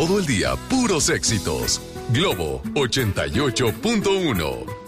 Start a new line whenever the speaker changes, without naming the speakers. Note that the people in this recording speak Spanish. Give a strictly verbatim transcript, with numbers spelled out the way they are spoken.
todo el día, puros éxitos. Globo ochenta y ocho punto uno.